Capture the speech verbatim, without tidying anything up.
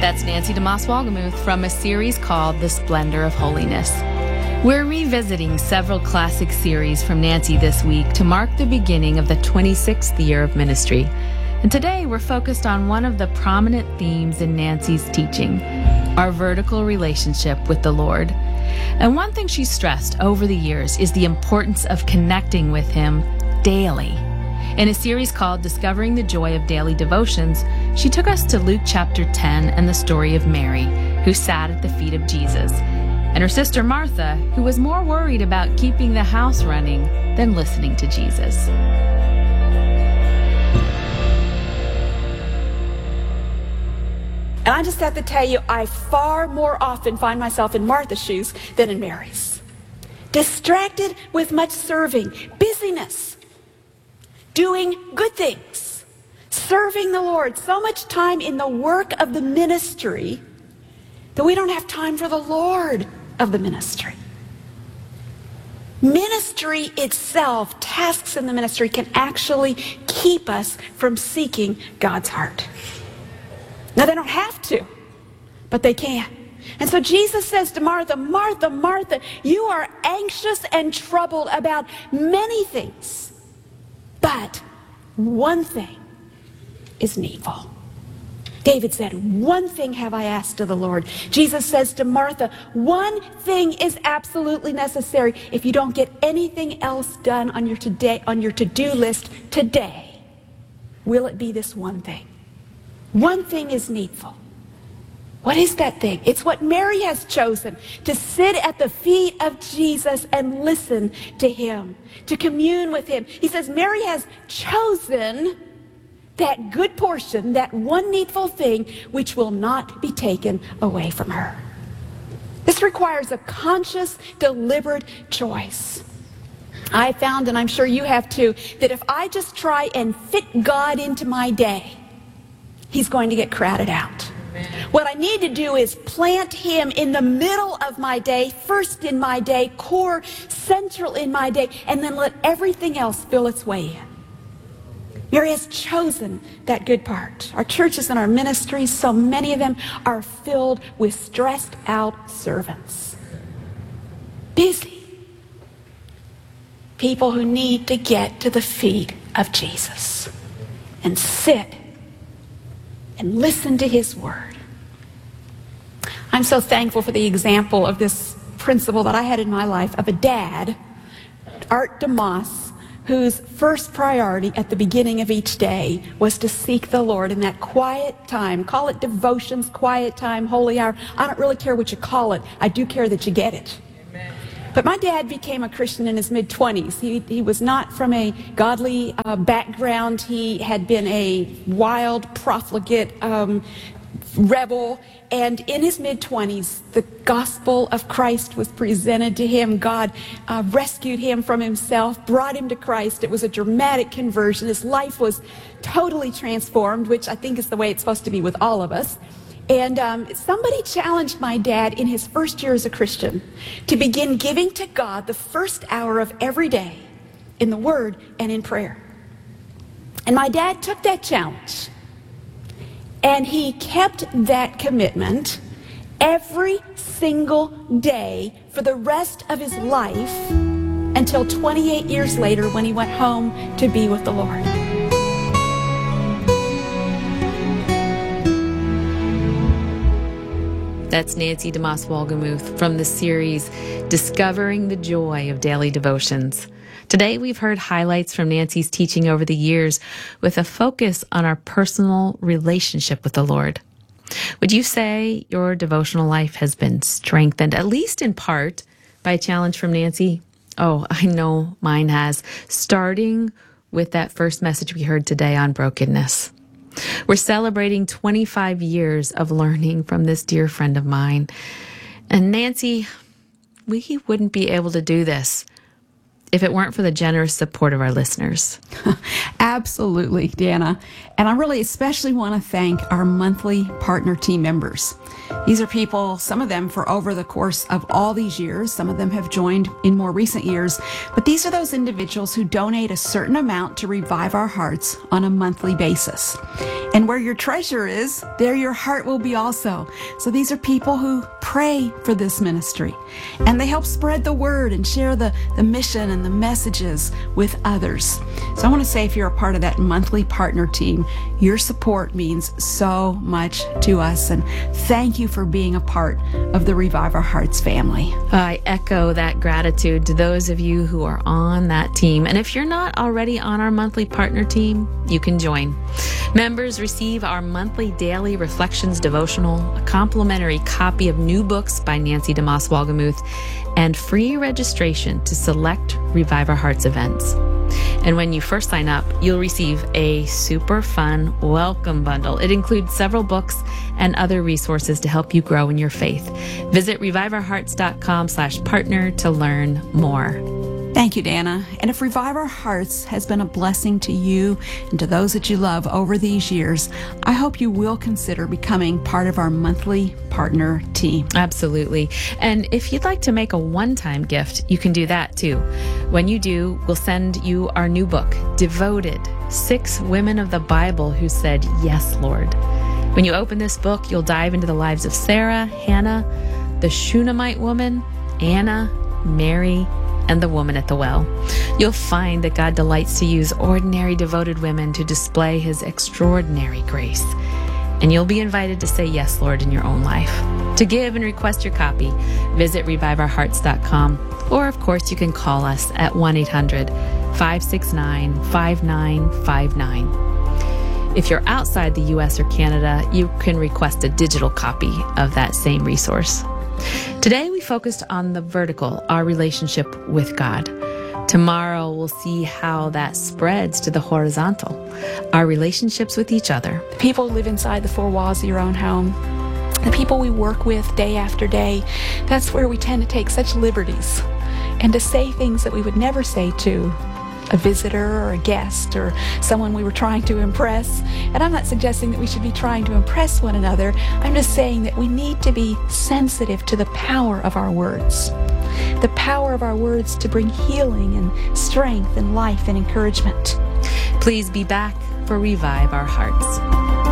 That's Nancy DeMoss Wolgemuth from a series called The Splendor of Holiness. We're revisiting several classic series from Nancy this week to mark the beginning of the twenty-sixth year of ministry. And today we're focused on one of the prominent themes in Nancy's teaching, our vertical relationship with the Lord. And one thing she stressed over the years is the importance of connecting with Him daily. In a series called Discovering the Joy of Daily Devotions, she took us to Luke chapter ten and the story of Mary, who sat at the feet of Jesus, and her sister Martha, who was more worried about keeping the house running than listening to Jesus. And I just have to tell you, I far more often find myself in Martha's shoes than in Mary's. Distracted with much serving, busyness, doing good things, serving the Lord, so much time in the work of the ministry that we don't have time for the Lord of the ministry. Ministry itself, tasks in the ministry, can actually keep us from seeking God's heart. Now, they don't have to, but they can. And so Jesus says to Martha, Martha, Martha, you are anxious and troubled about many things, but one thing is needful. David said, one thing have I asked of the Lord. Jesus says to Martha, one thing is absolutely necessary. If you don't get anything else done on your today, on your to-do list today, will it be this one thing? One thing is needful. What is that thing? It's what Mary has chosen, to sit at the feet of Jesus and listen to Him, to commune with Him. He says Mary has chosen that good portion, that one needful thing, which will not be taken away from her. This requires a conscious, deliberate choice. I found, and I'm sure you have too, that if I just try and fit God into my day, He's going to get crowded out. What I need to do is plant Him in the middle of my day, first in my day, core, central in my day, and then let everything else fill its way in. Mary has chosen that good part. Our churches and our ministries, so many of them are filled with stressed out servants. Busy. People who need to get to the feet of Jesus and sit and listen to His word. I'm so thankful for the example of this principle that I had in my life of a dad, Art DeMoss, whose first priority at the beginning of each day was to seek the Lord in that quiet time. Call it devotions, quiet time, holy hour. I don't really care what you call it. I do care that you get it. Amen. But my dad became a Christian in his mid-twenties. He, he was not from a godly uh, background. He had been a wild, profligate um, rebel. And in his mid-twenties, the gospel of Christ was presented to him. God uh, rescued him from himself, brought him to Christ. It was a dramatic conversion. His life was totally transformed, which I think is the way it's supposed to be with all of us. And um, somebody challenged my dad in his first year as a Christian to begin giving to God the first hour of every day in the Word and in prayer. And my dad took that challenge, and he kept that commitment every single day for the rest of his life until twenty-eight years later when he went home to be with the Lord. That's Nancy DeMoss Wolgemuth from the series Discovering the Joy of Daily Devotions. Today we've heard highlights from Nancy's teaching over the years with a focus on our personal relationship with the Lord. Would you say your devotional life has been strengthened, at least in part, by a challenge from Nancy? Oh, I know mine has, starting with that first message we heard today on brokenness. We're celebrating twenty-five years of learning from this dear friend of mine. And Nancy, we wouldn't be able to do this if it weren't for the generous support of our listeners. Absolutely, Dana. And I really especially want to thank our monthly partner team members. These are people, some of them for over the course of all these years. Some of them have joined in more recent years. But these are those individuals who donate a certain amount to Revive Our Hearts on a monthly basis. And where your treasure is, there your heart will be also. So these are people who pray for this ministry. And they help spread the word and share the, the mission and the messages with others. So I want to say, if you're a part of that monthly partner team, your support means so much to us. And thank you for being a part of the Revive Our Hearts family. I echo that gratitude to those of you who are on that team. And if you're not already on our monthly partner team, you can join. Members receive our monthly daily reflections devotional, a complimentary copy of new books by Nancy DeMoss Wolgemuth, and free registration to select Revive Our Hearts events. And when you first sign up, you'll receive a super fun welcome bundle. It includes several books and other resources to help you grow in your faith. Visit reviveourhearts.com slash partner to learn more. Thank you, Dana. And if Revive Our Hearts has been a blessing to you and to those that you love over these years, I hope you will consider becoming part of our monthly partner team. Absolutely. And if you'd like to make a one-time gift, you can do that too. When you do, we'll send you our new book, Devoted, Six Women of the Bible Who Said, Yes, Lord. When you open this book, you'll dive into the lives of Sarah, Hannah, the Shunammite woman, Anna, Mary, and the woman at the well. You'll find that God delights to use ordinary devoted women to display his extraordinary grace. And you'll be invited to say yes, Lord, in your own life. To give and request your copy, visit revive our hearts dot com. Or, of course, you can call us at one eight hundred, five six nine, five nine five nine. If you're outside the U S or Canada, you can request a digital copy of that same resource. Today, we focused on the vertical, our relationship with God. Tomorrow, we'll see how that spreads to the horizontal, our relationships with each other. The people who live inside the four walls of your own home, the people we work with day after day, that's where we tend to take such liberties and to say things that we would never say to a visitor or a guest or someone we were trying to impress. And I'm not suggesting that we should be trying to impress one another. I'm just saying that we need to be sensitive to the power of our words. The power of our words to bring healing and strength and life and encouragement. Please be back for Revive Our Hearts.